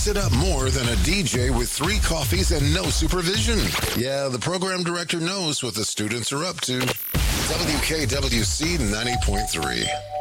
mix it up more than a DJ with 3 coffees and no supervision. Yeah, the program director knows what the students are up to. WKWC 90.3.